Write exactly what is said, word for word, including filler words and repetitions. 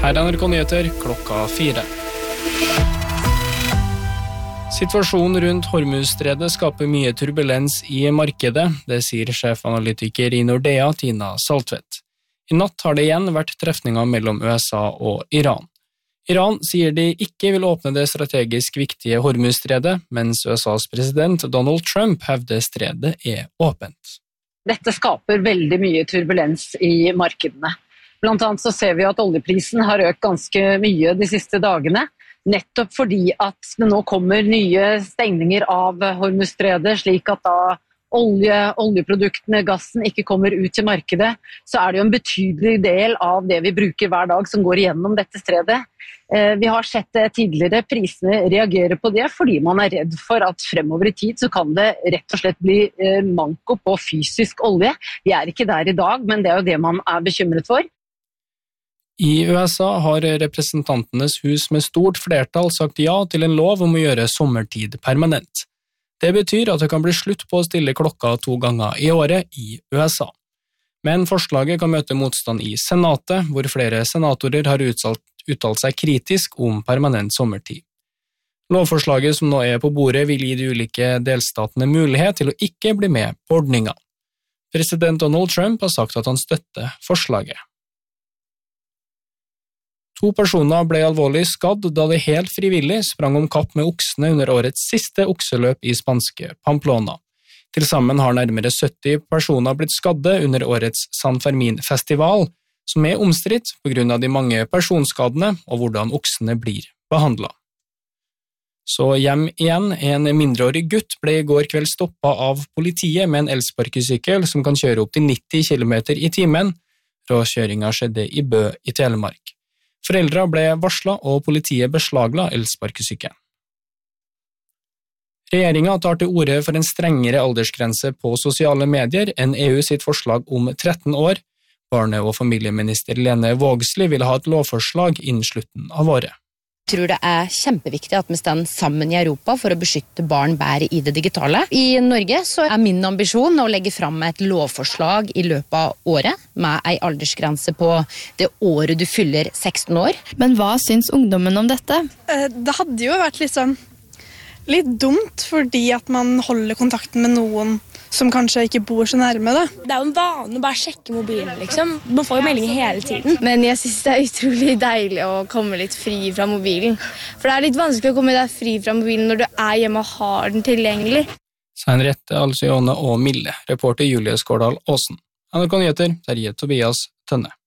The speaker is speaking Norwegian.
Her er N R K Nyheter klokka fire. Situasjonen rundt Hormuzstredet skaper mye turbulens i markedet, det sier sjefanalytiker i Nordea, Tina Saltvedt. I natt har det igjen vært trefninger mellom U S A og Iran. Iran sier de ikke vil åpne det strategisk viktige Hormuzstredet, mens U S A's president Donald Trump hevder stredet er åpent. Dette skaper veldig mye turbulens i markedene. Blant annet så ser vi at oljeprisen har økt ganske mye de siste dagene, nettopp fordi at det nå kommer nye stengninger av Hormuzstredet, slik at da olje, oljeproduktene, gassen ikke kommer ut til markedet, så er det jo en betydelig del av det vi bruker hver dag som går igjennom dette stredet. Vi har sett det tidligere, prisene reagerer på det fordi man er redd for at fremover i tid så kan det rett og slett bli manko på fysisk olje. Vi er ikke der i dag, men det er jo det man er bekymret for. I U S A har representantenes hus med stort flertall sagt ja til en lov om å gjøre sommertid permanent. Det betyr at det kan bli slutt på å stille klokka to ganger i året i U S A. Men forslaget kan møte motstand i Senatet, hvor flere senatorer har uttalt, uttalt seg kritisk om permanent sommertid. Lovforslaget som nå er på bordet vil gi de ulike delstatene mulighet til å ikke bli med på ordningen. President Donald Trump har sagt at han støtter forslaget. To personer ble alvorlig skadd da de helt frivillig sprang om kapp med oksene under årets siste okseløp i spanske Pamplona. Til sammen har nærmere sytti personer blitt skadde under årets San Fermin-festival, som er omstridt på grunn av de mange personskadene og hvordan oksene blir behandlet. Så hjem igjen, en mindreårig gutt ble i går kveld stoppet av politiet med en elsparkesykkel som kan kjøre opp til nitti kilometer i timen. Råkjøringen skjedde i Bø i Telemark. Foreldre ble varslet, og politiet beslagla elsparkesykkelen. Regjeringen tar til orde for en strengere aldersgrense på sosiale medier enn E U sitt forslag om tretten år. Barne- og familieminister Lene Vågslid vil ha et lovforslag innen slutten av året. Jeg tror det er kjempeviktig at vi står sammen i Europa for å beskytte barn bedre i det digitale. I Norge så er min ambisjon å legge fram et lovforslag i løpet av året med en aldersgrense på det året du fyller seksten år. Men hva syns ungdommen om dette? Det hadde jo vært litt sånn litt dumt fordi at man holder kontakten med noen som kanskje ikke bor så nærme det. Det er jo en vane å bare sjekke mobilen, liksom. Man får jo meldinger hele tiden. Men jeg synes det er utrolig deilig å komme litt fri fra mobilen. For det er litt vanskelig å komme deg fri fra mobilen når du er hjemme og har den tilgjengelig. Sa Henriette Alcione og Mille, reporter Julie Skårdal Aasen. N R K Nyheter, Terje Tobias Tønne.